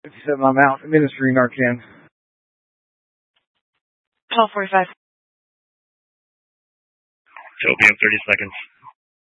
57, I'm out. Administering Narcan. 12:45. Opium, 30 seconds.